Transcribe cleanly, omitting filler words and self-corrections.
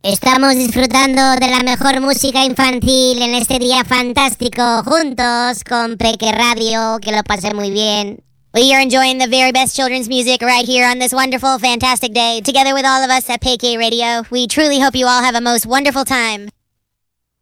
Estamos disfrutando de la mejor música infantil en este día fantástico, juntos con Peque Radio, que lo pasé muy bien. We are enjoying the very best children's music right here on this wonderful, fantastic day, together with all of us at PK Radio. We truly hope you all have a most wonderful time.